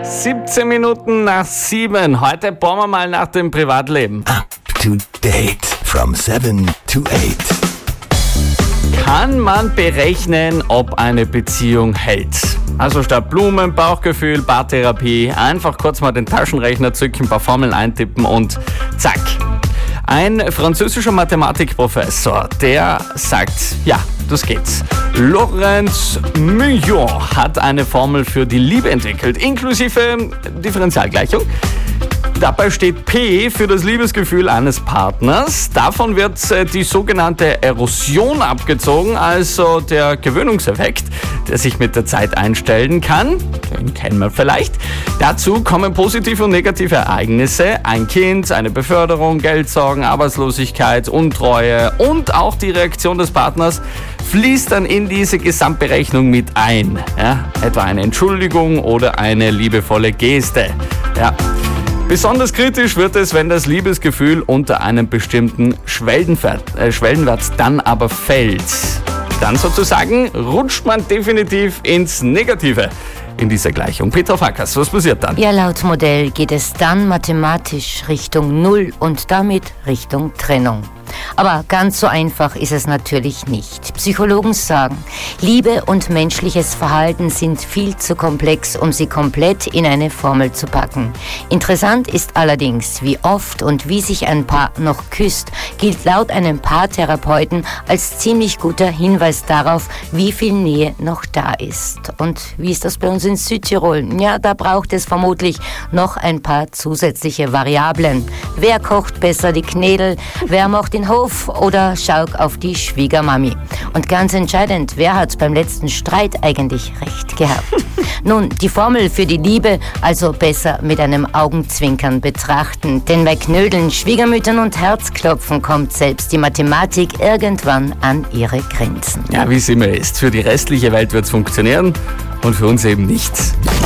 17 Minuten nach 7. Heute bohren wir mal nach dem Privatleben. Up to date. From 7 to 8. Kann man berechnen, ob eine Beziehung hält? Also statt Blumen, Bauchgefühl, Paartherapie, einfach kurz mal den Taschenrechner zücken, ein paar Formeln eintippen und zack. Ein französischer Mathematikprofessor, der sagt, ja, das geht's. Laurent Millon hat eine Formel für die Liebe entwickelt, inklusive Differentialgleichung. Dabei steht P für das Liebesgefühl eines Partners. Davon wird die sogenannte Erosion abgezogen, also der Gewöhnungseffekt, der sich mit der Zeit einstellen kann. Den kennen wir vielleicht. Dazu kommen positive und negative Ereignisse. Ein Kind, eine Beförderung, Geldsorgen, Arbeitslosigkeit, Untreue und auch die Reaktion des Partners fließt dann in diese Gesamtberechnung mit ein. Ja, etwa eine Entschuldigung oder eine liebevolle Geste. Ja. Besonders kritisch wird es, wenn das Liebesgefühl unter einem bestimmten Schwellenwert dann aber fällt. Dann sozusagen rutscht man definitiv ins Negative in dieser Gleichung. Petra Fackers, was passiert dann? Ja, laut Modell geht es dann mathematisch Richtung Null und damit Richtung Trennung. Aber ganz so einfach ist es natürlich nicht. Psychologen sagen, Liebe und menschliches Verhalten sind viel zu komplex, um sie komplett in eine Formel zu packen. Interessant ist allerdings, wie oft und wie sich ein Paar noch küsst, gilt laut einem Paartherapeuten als ziemlich guter Hinweis darauf, wie viel Nähe noch da ist. Und wie ist das bei uns in Südtirol? Ja, da braucht es vermutlich noch ein paar zusätzliche Variablen. Wer kocht besser die Knädel? Wer macht den Hof oder schaut auf die Schwiegermami? Und ganz entscheidend, wer hat beim letzten Streit eigentlich recht gehabt? Nun, die Formel für die Liebe also besser mit einem Augenzwinkern betrachten. Denn bei Knödeln, Schwiegermüttern und Herzklopfen kommt selbst die Mathematik irgendwann an ihre Grenzen. Ja, wie es immer ist. Für die restliche Welt wird es funktionieren und für uns eben nicht.